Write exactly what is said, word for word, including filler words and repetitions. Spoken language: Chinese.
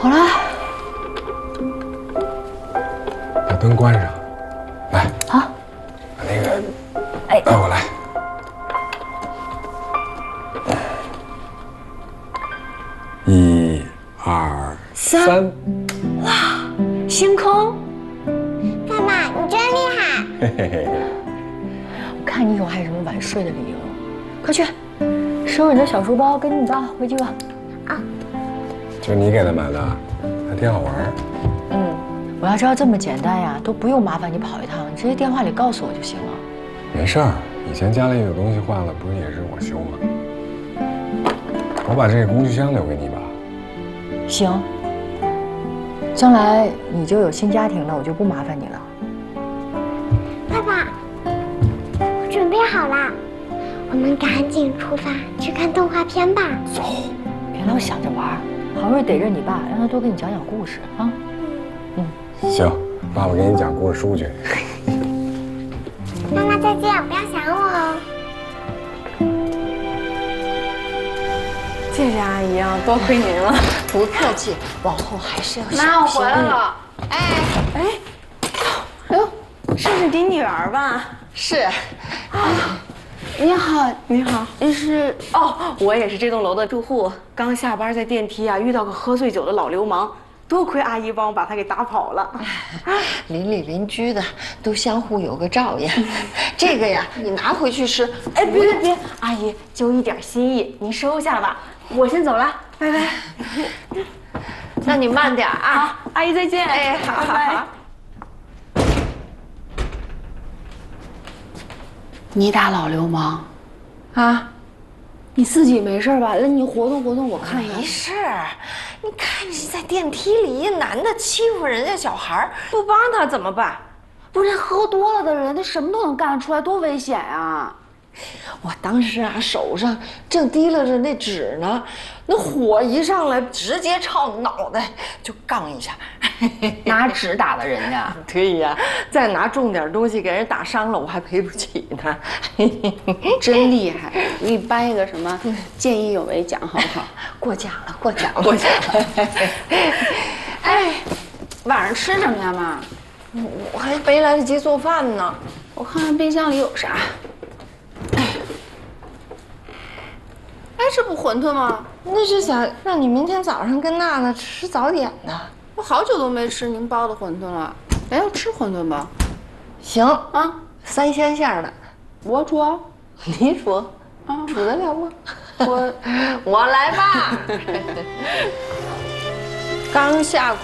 好了， 把灯关上。来， 好， 把那个， 哎， 哎，我来。一、二、三。 哇，星空！ 爸爸，你真厉害！ 嘿嘿嘿嘿。 我看你以后还有什么晚睡的理由？快去收拾你的小书包，跟着你爸回去吧。 啊， 就你给他买的，还挺好玩。 嗯，我要知道这么简单呀，都不用麻烦你跑一趟，你直接电话里告诉我就行了。 没事儿，以前家里有东西坏了，不是也是我修吗？我把这个工具箱留给你吧。 行，将来你就有新家庭了，我就不麻烦你了。 爸爸，我准备好了，我们赶紧出发去看动画片吧。 走。 别老想着玩，好好逮着你爸，让他多给你讲讲故事啊。嗯， 行，爸爸给你讲故事书去。 妈妈再见，不要想我哦。 谢谢阿姨啊，多亏您了。 不客气，往后还是要小心。 妈，我回来了。哎哎，哎呦，这是你女儿吧？ 是。 啊，你好，你好，你是哦，我也是这栋楼的住户。刚下班在电梯啊，遇到个喝醉酒的老流氓，多亏阿姨帮我把他给打跑了。 邻里邻居的都相互有个照应。这个呀，你拿回去吃。 哎，别别别，阿姨就一点心意，您收下吧。我先走了，拜拜。 那你慢点啊， 好，阿姨再见。 哎，好好好。 你打老流氓，啊？你自己没事吧？那你活动活动，我看看。 没事，你看你在电梯里一男的欺负人家小孩，不帮他怎么办？ 不是喝多了的人，他什么都能干得出来，多危险啊！ 我当时啊，手上正提拉着那纸呢，那火一上来，直接朝脑袋就杠一下。 拿纸打的人家？ 对呀，再拿重点东西给人打伤了，我还赔不起呢。 真厉害！我给你颁一个什么见义勇为奖，好不好？ 过奖了，过奖了， 过奖了。哎，晚上吃什么呀，妈？ 我还没来得及做饭呢。 我看看冰箱里有啥。哎，这不馄饨吗？ 那是想让你明天早上跟娜娜吃早点呢。 我好久都没吃您包的馄饨了。哎，要吃馄饨吧？ 行啊，三鲜馅的。 我煮啊？ 你煮啊？煮得了吗？我我来吧。刚下锅。